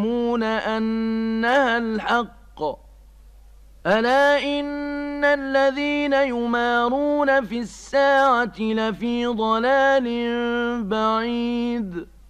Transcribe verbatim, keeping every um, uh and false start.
أنها الحق ألا إن الذين يمارون في الساعة لفي ضلال بعيد